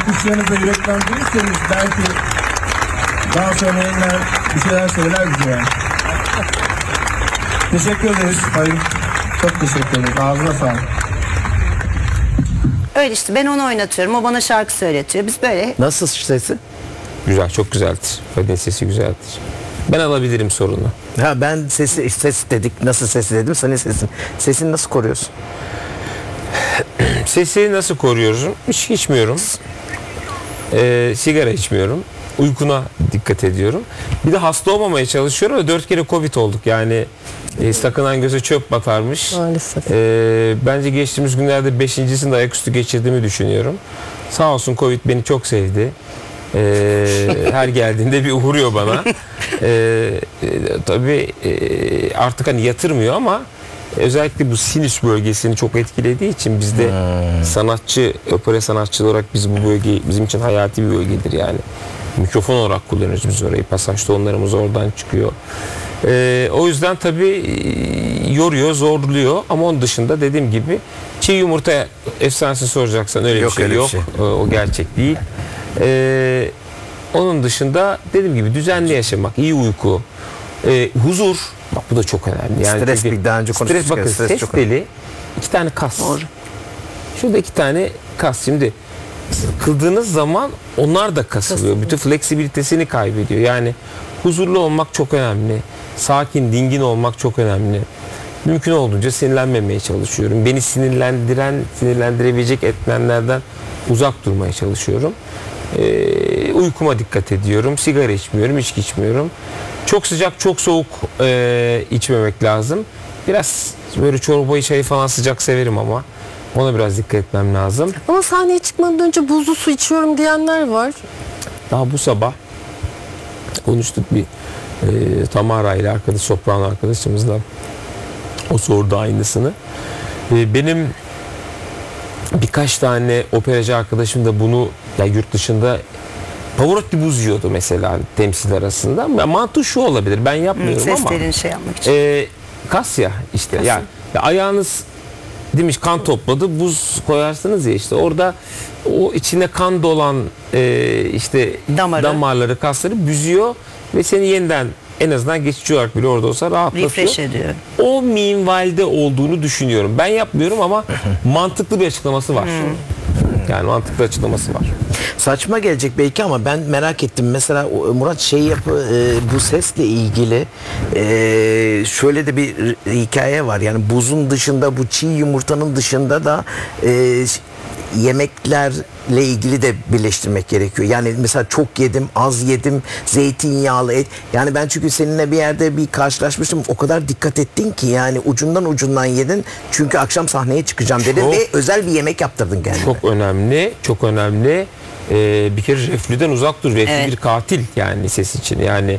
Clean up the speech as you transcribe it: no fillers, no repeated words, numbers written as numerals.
alkışlarınızla yüreklendirirseniz belki daha sonra yayınlar bir şeyler söyler bize yani. Teşekkür ederiz. Hayır. Çok teşekkür ederiz. Ağzına sağlık. Öyle işte, ben onu oynatıyorum. O bana şarkı söyletiyor. Biz böyle. Nasıl sesi? Güzel, çok güzeldir. Fadi'nin sesi güzeldir. Ben alabilirim sorunu. Ha, ben ses dedik. Nasıl sesi dedim, senin sesin. Sesini nasıl koruyorsun? Sesi nasıl koruyorum? Hiç içmiyorum. Sigara içmiyorum. Uykuna dikkat ediyorum. Bir de hasta olmamaya çalışıyorum ve 4 kere Covid olduk. Yani sakınan göze çöp batarmış. Maalesef. Bence geçtiğimiz günlerde 5.sinde ayaküstü geçirdiğimi düşünüyorum. Sağ olsun Covid beni çok sevdi. Her geldiğinde bir uğruyor bana. Tabii artık hani yatırmıyor ama özellikle bu sinüs bölgesini çok etkilediği için bizde sanatçı, opera sanatçıları olarak biz bu bölge bizim için hayati bir bölgedir yani. Mikrofon olarak kullanıyoruz biz orayı. Pasaj tonlarımız oradan çıkıyor. O yüzden tabii yoruyor, zorluyor ama onun dışında dediğim gibi çiğ yumurta efsanesini soracaksan öyle Yok, bir şey öyle bir yok. şey. O gerçek değil. Onun dışında dediğim gibi düzenli yaşamak, iyi uyku, huzur. Bak bu da çok önemli. Yani Stres, çünkü bir daha önce konuşmuştuk bakın, ya, stres ses çok teli 2 tane kas. Doğru. Şurada 2 tane kas. Şimdi kıldığınız zaman onlar da kasılıyor. Bütün fleksibilitesini kaybediyor. Yani huzurlu olmak çok önemli. Sakin, dingin olmak çok önemli. Mümkün olduğunca sinirlenmemeye çalışıyorum. Beni sinirlendirebilecek etmenlerden uzak durmaya çalışıyorum. Uykuma dikkat ediyorum. Sigara içmiyorum, içki içmiyorum. Çok sıcak, çok soğuk içmemek lazım. Biraz böyle çorbayı, çayı falan sıcak severim ama ona biraz dikkat etmem lazım. Ama sahneye çıkmadan önce buzlu su içiyorum diyenler var. Daha bu sabah konuştuk bir Tamara ile arkadaş, soprano arkadaşımızla. O sordu aynısını. Benim birkaç tane operacı arkadaşım da bunu ya yurt dışında Pavarotti buz yiyordu mesela temsil arasında. Ya mantığı şu olabilir. Ben yapmıyorum ama Seslerini şey yapmak için. kas ya işte yani ya ayağınız demiş kan topladı, buz koyarsınız ya işte orada o içine kan dolan işte damarları, kasları büzüyor ve seni yeniden en azından geçici olarak bile orada olsa rahatlatıyor. Refresh ediyor. O minvalde olduğunu düşünüyorum. Ben yapmıyorum ama mantıklı bir açıklaması var. Yani mantıklı açıklaması var. Saçma gelecek belki ama ben merak ettim. Mesela Murat bu sesle ilgili şöyle de bir hikaye var. Yani buzun dışında, bu çiğ yumurtanın dışında da yemeklerle ilgili de birleştirmek gerekiyor. Yani mesela çok yedim, az yedim, zeytinyağlı et. Yani ben çünkü seninle bir yerde bir karşılaşmıştım. O kadar dikkat ettin ki yani ucundan yedin. Çünkü akşam sahneye çıkacağım dedin ve özel bir yemek yaptırdın kendine. Çok önemli, çok önemli. Bir kere reflüden uzak dur. Reflü bir katil yani ses için. Yani